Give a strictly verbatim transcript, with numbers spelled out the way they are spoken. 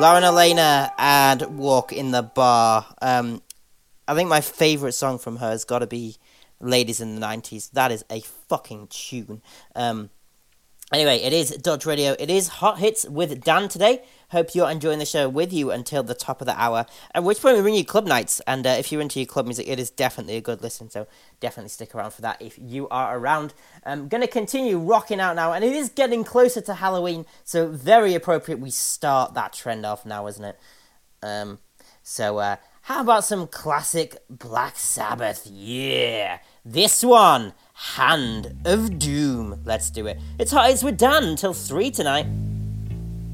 Lauren Elena and Walk in the Bar. Um, I think my favourite song from her has got to be Ladies in the nineties. That is a fucking tune. Um, anyway, it is Dodge Radio. It is Hot Hits with Dan today. Hope you're enjoying the show with you until the top of the hour, at which point we bring you club nights. And uh, if you're into your club music, it is definitely a good listen, so definitely stick around for that if you are around. I'm going to continue rocking out now, and it is getting closer to Halloween, so very appropriate we start that trend off now, isn't it? Um, so, uh, how about some classic Black Sabbath? Yeah! This one, Hand of Doom. Let's do it. It's Hot Hits with Dan until three tonight.